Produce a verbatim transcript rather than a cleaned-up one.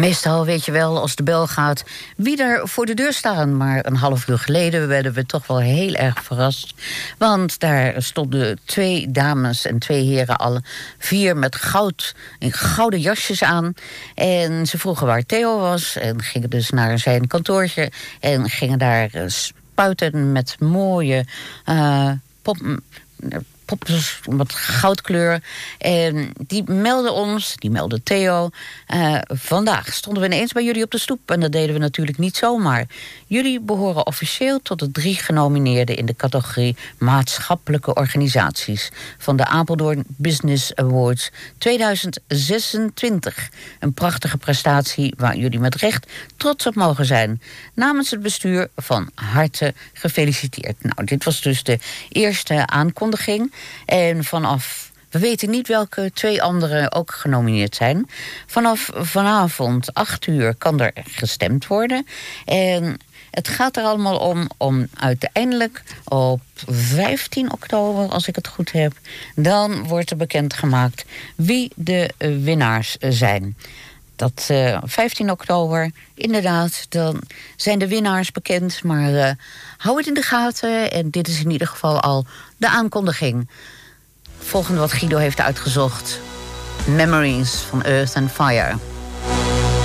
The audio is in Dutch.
Meestal weet je wel, als de bel gaat, wie er voor de deur staan. Maar een half uur geleden werden we toch wel heel erg verrast. Want daar stonden twee dames en twee heren, alle vier met goud, in gouden jasjes aan. En ze vroegen waar Theo was en gingen dus naar zijn kantoortje en gingen daar spuiten met mooie uh, pop... Poppers met goudkleur. En die melden ons, die melden Theo. Uh, vandaag stonden we ineens bij jullie op de stoep. En dat deden we natuurlijk niet zomaar. Jullie behoren officieel tot de drie genomineerden in de categorie maatschappelijke organisaties van de Apeldoorn Business Awards tweeduizend zesentwintig. Een prachtige prestatie waar jullie met recht trots op mogen zijn. Namens het bestuur van harte gefeliciteerd. Nou, dit was dus de eerste aankondiging. En vanaf, we weten niet welke twee anderen ook genomineerd zijn. Vanaf vanavond acht uur kan er gestemd worden. En het gaat er allemaal om om uiteindelijk op vijftien oktober, als ik het goed heb, dan wordt er bekendgemaakt wie de winnaars zijn. Dat uh, vijftien oktober, inderdaad, dan zijn de winnaars bekend. Maar uh, hou het in de gaten. En dit is in ieder geval al de aankondiging. Volgende wat Guido heeft uitgezocht. Memories van Earth and Fire.